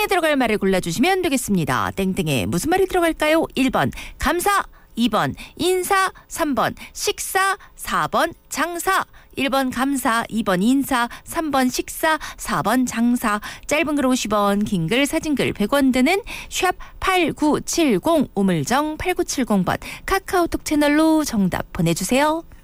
땡땡에 들어갈 말을 골라주시면 되겠습니다. 땡땡에 무슨 말이 들어갈까요? 1번 감사, 2번 인사, 3번 식사, 4번 장사. 1번 감사, 2번 인사, 3번 식사, 4번 장사. 짧은 글 50원, 긴 글 사진글 100원 드는 샵 8970 우물정 8970번 카카오톡 채널로 정답 보내주세요.